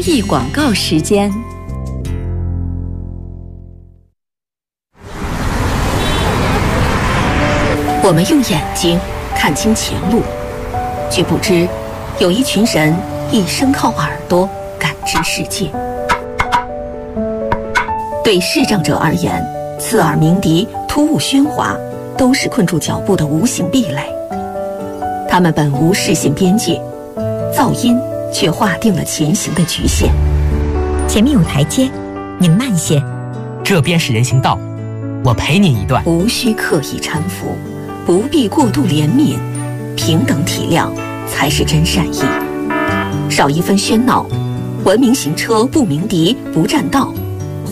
艺广告时间。我们用眼睛看清前路，却不知有一群人一生靠耳朵感知世界。对视障者而言，刺耳鸣笛、突兀喧哗都是困住脚步的无形壁垒。他们本无视线边界，噪音却划定了前行的局限。 前面有台阶，您慢些。 这边是人行道，我陪您一段。 无需刻意搀扶，不必过度怜悯，平等体谅才是真善意。少一分喧闹，文明行车不鸣笛不占道，